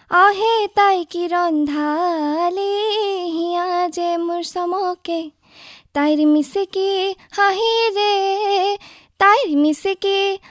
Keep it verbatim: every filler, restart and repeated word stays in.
আহে তাই কি ৰন্ধালি হিয়া যে মোৰ চমকে তাইৰ মিচিকি হাঁহিৰে তাইৰ মিচিকি